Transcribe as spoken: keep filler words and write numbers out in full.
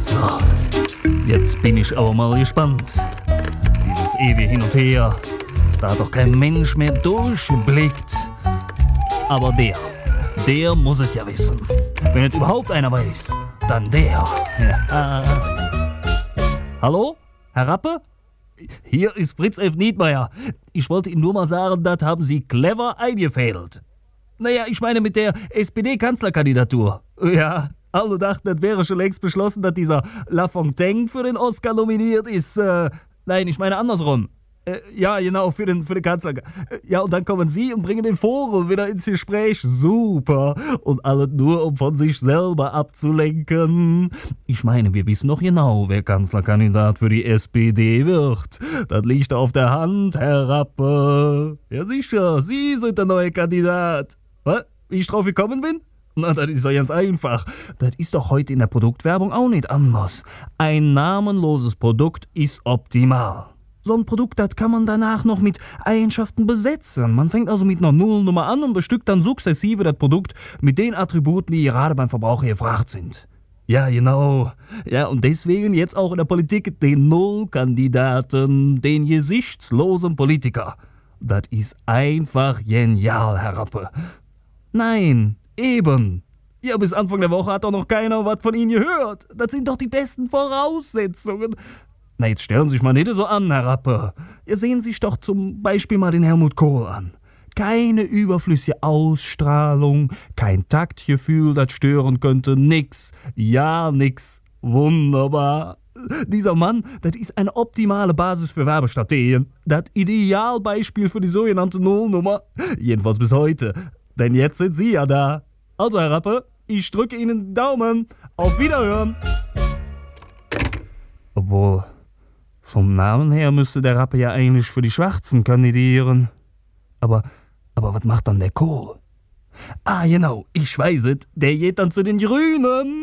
So, jetzt bin ich aber mal gespannt. Dieses ewige Hin und Her, da hat doch kein Mensch mehr durchgeblickt. Aber der, der muss es ja wissen. Wenn es überhaupt einer weiß, dann der. Ja. Hallo, Herr Rappe? Hier ist Fritz F. Niedmeyer. Ich wollte Ihnen nur mal sagen, das haben Sie clever eingefädelt. Naja, ich meine mit der S P D-Kanzlerkandidatur. Ja, alle dachten, das wäre schon längst beschlossen, dass dieser Lafontaine für den Oscar nominiert ist. Äh, nein, ich meine andersrum. Äh, ja, genau, für den, für den Kanzler. Äh, ja, und dann kommen Sie und bringen den Vogel wieder ins Gespräch. Super. Und alles nur, um von sich selber abzulenken. Ich meine, wir wissen doch genau, wer Kanzlerkandidat für die S P D wird. Das liegt auf der Hand, Herr Rappe. Ja, sicher, Sie sind der neue Kandidat. Was? Wie ich drauf gekommen bin? Na, das ist doch ganz einfach. Das ist doch heute in der Produktwerbung auch nicht anders. Ein namenloses Produkt ist optimal. So ein Produkt, das kann man danach noch mit Eigenschaften besetzen. Man fängt also mit einer Nullnummer an und bestückt dann sukzessive das Produkt mit den Attributen, die gerade beim Verbraucher gefragt sind. Ja, genau. Ja, und deswegen jetzt auch in der Politik den Nullkandidaten, den gesichtslosen Politiker. Das ist einfach genial, Herr Rappe. Nein, eben. Ja, bis Anfang der Woche hat doch noch keiner was von Ihnen gehört. Das sind doch die besten Voraussetzungen. Na, jetzt stellen Sie sich mal nicht so an, Herr Rappe. Ja, sehen Sie sich doch zum Beispiel mal den Helmut Kohl an. Keine überflüssige Ausstrahlung, kein Taktgefühl, das stören könnte, nix. Ja, nix. Wunderbar. Dieser Mann, das ist eine optimale Basis für Werbestrategien. Das Idealbeispiel für die sogenannte Nullnummer. Jedenfalls bis heute. Denn jetzt sind Sie ja da. Also, Herr Rappe, ich drücke Ihnen den Daumen. Auf Wiederhören. Obwohl, vom Namen her müsste der Rappe ja eigentlich für die Schwarzen kandidieren. Aber, aber was macht dann der Kohl? Ah, genau, ich weiß es. Der geht dann zu den Grünen.